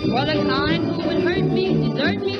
For the kind who would hurt me, desert me,